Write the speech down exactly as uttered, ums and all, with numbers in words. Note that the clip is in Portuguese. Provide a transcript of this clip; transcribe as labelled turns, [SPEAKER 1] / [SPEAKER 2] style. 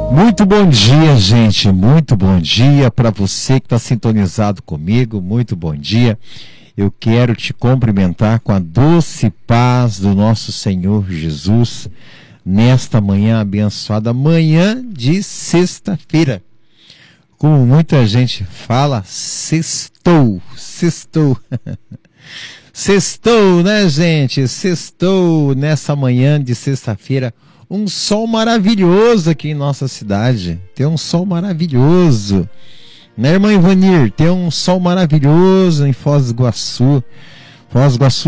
[SPEAKER 1] Muito bom dia, gente, muito bom dia para você que está sintonizado comigo, muito bom dia. Eu quero te cumprimentar com a doce paz do nosso Senhor Jesus, nesta manhã abençoada, manhã de sexta-feira. Como muita gente fala, sextou, sextou. Sextou, né, gente? Sextou nessa manhã de sexta-feira. Um sol maravilhoso aqui em nossa cidade. Tem um sol maravilhoso. Né, irmã Ivanir? Tem um sol maravilhoso em Foz do Iguaçu. Foz do Iguaçu